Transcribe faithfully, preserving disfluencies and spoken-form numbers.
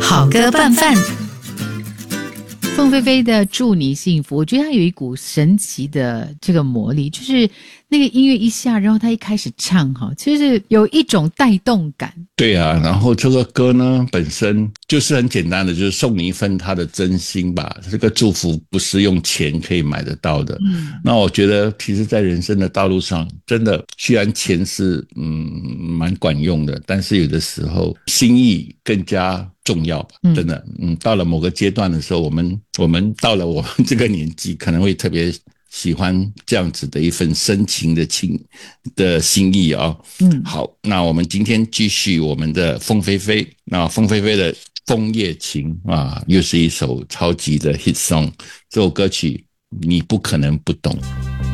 好歌拌饭。 凤飞飞的祝你幸福，我觉得它有一股神奇的这个魔力，就是那个音乐一下，然后他一开始唱哈，就是有一种带动感。 对啊，然后这个歌呢本身就是很简单的，就是送你一份他的真心吧。这个祝福不是用钱可以买得到的。嗯，那我觉得其实在人生的道路上，真的虽然钱是嗯蛮管用的，但是有的时候心意更加重要吧，真的。嗯，到了某个阶段的时候，我们我们到了我们这个年纪，可能会特别喜欢这样子的一份深情的情的心意啊、哦。嗯，好，那我们今天继续我们的凤飞飞，那凤飞飞的《枫叶情》啊，又是一首超级的 hit song， 这首歌曲你不可能不懂。